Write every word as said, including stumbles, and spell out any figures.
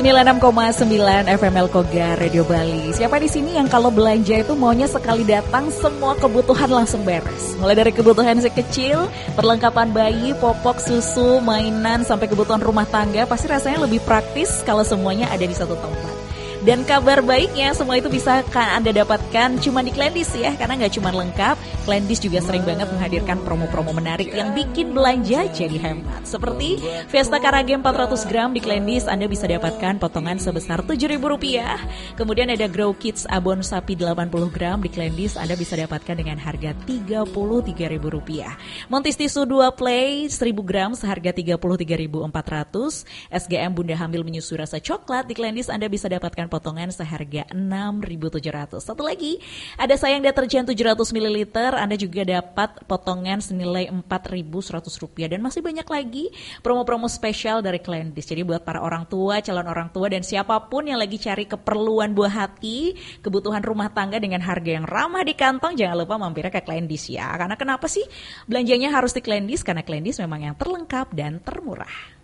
sembilan puluh enam koma sembilan F M Elkoga Radio Bali. Siapa di sini yang kalau belanja itu maunya sekali datang semua kebutuhan langsung beres. Mulai dari kebutuhan si kecil, perlengkapan bayi, popok, susu, mainan, sampai kebutuhan rumah tangga, pasti rasanya lebih praktis kalau semuanya ada di satu tempat. Dan kabar baiknya semua itu bisa kan Anda dapatkan cuma di Kleendis ya, karena nggak cuma lengkap, Kleendis juga sering banget menghadirkan promo-promo menarik yang bikin belanja jadi hemat. Seperti Fiesta Karage empat ratus gram di Kleendis Anda bisa dapatkan potongan sebesar tujuh ribu rupiah. Kemudian ada Grow Kids Abon Sapi delapan puluh gram di Kleendis Anda bisa dapatkan dengan harga tiga puluh tiga ribu rupiah. Montis Tisu dua Play seribu gram seharga tiga puluh tiga ribu empat ratus. S G M Bunda Hamil Menyusui Rasa Coklat di Kleendis Anda bisa dapatkan potongan seharga enam ribu tujuh ratus. Satu lagi, ada Sayang Deterjen tujuh ratus mililiter, Anda juga dapat potongan senilai empat ribu seratus rupiah. Dan masih banyak lagi promo-promo spesial dari Kleendis. Jadi buat para orang tua, calon orang tua, dan siapapun yang lagi cari keperluan buah hati, kebutuhan rumah tangga dengan harga yang ramah di kantong, jangan lupa mampir ke Kleendis ya. Karena kenapa sih belanjanya harus di Kleendis? Karena Kleendis memang yang terlengkap dan termurah.